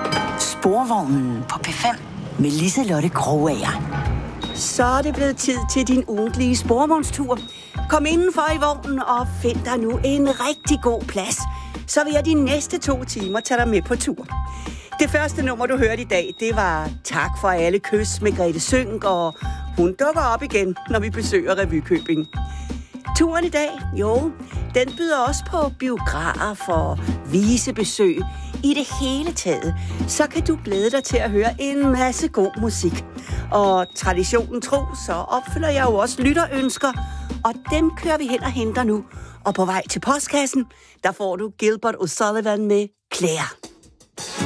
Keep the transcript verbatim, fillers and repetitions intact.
Sporvognen på P fem med Liselotte Krogager. Så er det blevet tid til din ugentlige sporvognstur. Kom indenfor i vognen og find dig nu en rigtig god plads. Så vil jeg de næste to timer tage dig med på tur. Det første nummer, du hørte i dag, det var Tak for alle kys med Grete Sønck, og hun dukker op igen, når vi besøger Revykøbing. Turen i dag, jo, den byder også på biograf og visebesøg. I det hele taget, så kan du glæde dig til at høre en masse god musik. Og traditionen tro, så opfylder jeg jo også lytterønsker, og dem kører vi hen og henter nu. Og på vej til postkassen, der får du Gilbert O'Sullivan med Claire.